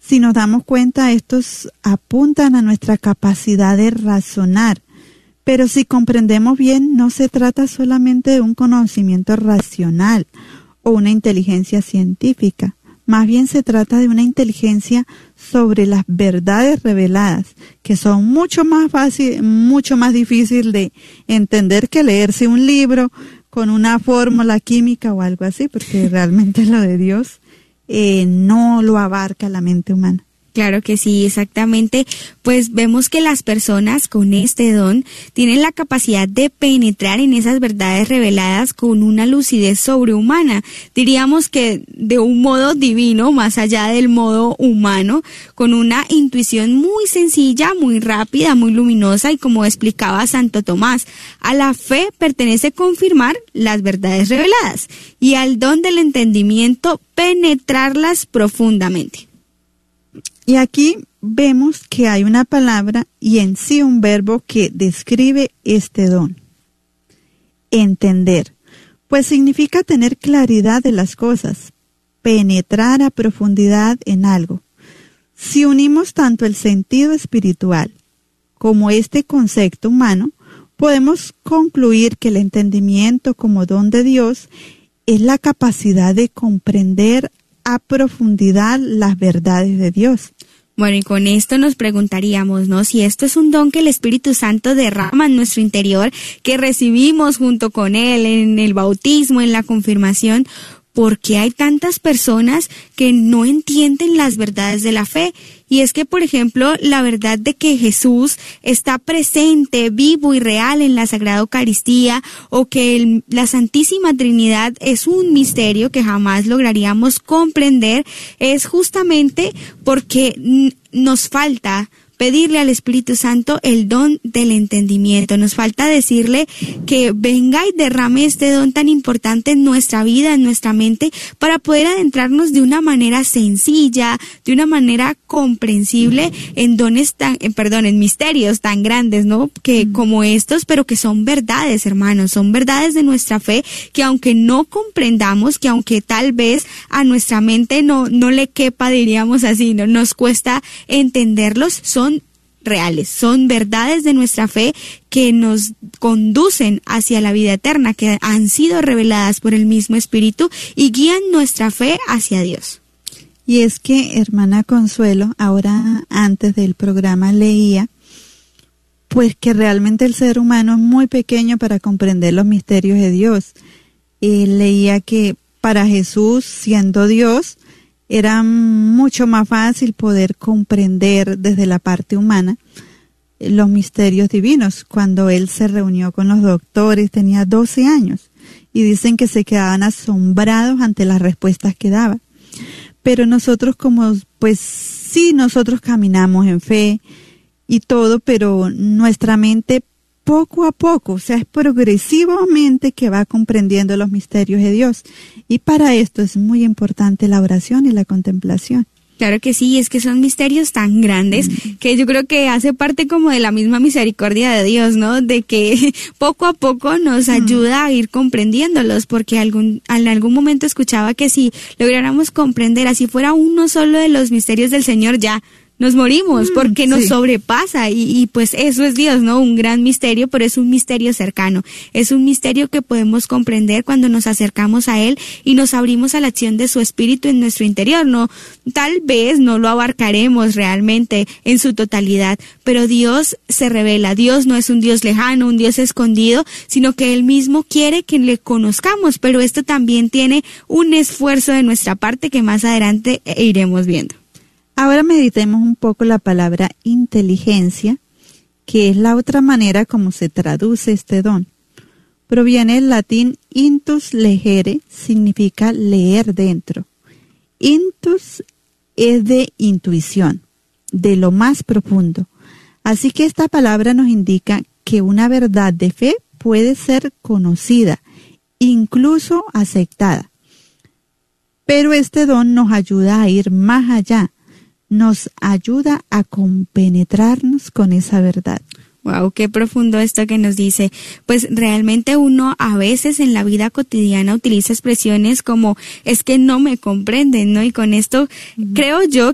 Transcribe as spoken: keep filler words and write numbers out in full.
Si nos damos cuenta, estos apuntan a nuestra capacidad de razonar. Pero si comprendemos bien, no se trata solamente de un conocimiento racional o una inteligencia científica. Más bien se trata de una inteligencia sobre las verdades reveladas, que son mucho más fácil, mucho más difícil de entender que leerse un libro con una fórmula química o algo así, porque realmente lo de Dios eh, no lo abarca la mente humana. Claro que sí, exactamente. Pues vemos que las personas con este don tienen la capacidad de penetrar en esas verdades reveladas con una lucidez sobrehumana. Diríamos que de un modo divino, más allá del modo humano, con una intuición muy sencilla, muy rápida, muy luminosa y como explicaba Santo Tomás, a la fe pertenece confirmar las verdades reveladas y al don del entendimiento penetrarlas profundamente. Y aquí vemos que hay una palabra y en sí un verbo que describe este don. Entender, pues significa tener claridad de las cosas, penetrar a profundidad en algo. Si unimos tanto el sentido espiritual como este concepto humano, podemos concluir que el entendimiento como don de Dios es la capacidad de comprender a profundidad las verdades de Dios. Bueno, y con esto nos preguntaríamos, ¿no? Si esto es un don que el Espíritu Santo derrama en nuestro interior, que recibimos junto con Él en el bautismo, en la confirmación, ¿por qué hay tantas personas que no entienden las verdades de la fe? Y es que, por ejemplo, la verdad de que Jesús está presente, vivo y real en la Sagrada Eucaristía, o que el, la Santísima Trinidad es un misterio que jamás lograríamos comprender, es justamente porque n- nos falta pedirle al Espíritu Santo el don del entendimiento. Nos falta decirle que venga y derrame este don tan importante en nuestra vida, en nuestra mente, para poder adentrarnos de una manera sencilla, de una manera comprensible en dones tan, eh, perdón, en misterios tan grandes, ¿no? Que como estos, pero que son verdades, hermanos, son verdades de nuestra fe que aunque no comprendamos, que aunque tal vez a nuestra mente no, no le quepa, diríamos así, no nos cuesta entenderlos, son reales, son verdades de nuestra fe que nos conducen hacia la vida eterna, que han sido reveladas por el mismo Espíritu y guían nuestra fe hacia Dios. Y es que, hermana Consuelo, ahora antes del programa leía, pues que realmente el ser humano es muy pequeño para comprender los misterios de Dios. Eh, leía que para Jesús, siendo Dios, era mucho más fácil poder comprender desde la parte humana los misterios divinos. Cuando él se reunió con los doctores, tenía doce años, y dicen que se quedaban asombrados ante las respuestas que daba. Pero nosotros como, pues sí, nosotros caminamos en fe y todo, pero nuestra mente poco a poco, o sea, es progresivamente que va comprendiendo los misterios de Dios. Y para esto es muy importante la oración y la contemplación. Claro que sí, es que son misterios tan grandes mm. que yo creo que hace parte como de la misma misericordia de Dios, ¿no? De que poco a poco nos ayuda mm. a ir comprendiéndolos, porque algún, en algún momento escuchaba que si lográramos comprender, así fuera uno solo de los misterios del Señor, ya nos morimos, porque nos sí. sobrepasa y, y pues eso es Dios, ¿no? Un gran misterio, pero es un misterio cercano. Es un misterio que podemos comprender cuando nos acercamos a Él y nos abrimos a la acción de su Espíritu en nuestro interior, ¿no? Tal vez no lo abarcaremos realmente en su totalidad, pero Dios se revela. Dios no es un Dios lejano, un Dios escondido, sino que Él mismo quiere que le conozcamos, pero esto también tiene un esfuerzo de nuestra parte que más adelante iremos viendo. Ahora meditemos un poco la palabra inteligencia, que es la otra manera como se traduce este don. Proviene del latín intus legere, significa leer dentro. Intus es de intuición, de lo más profundo. Así que esta palabra nos indica que una verdad de fe puede ser conocida, incluso aceptada. Pero este don nos ayuda a ir más allá. Nos ayuda a compenetrarnos con esa verdad. Wow, qué profundo esto que nos dice. Pues realmente uno a veces en la vida cotidiana utiliza expresiones como es que no me comprenden, ¿no? Y con esto uh-huh. creo yo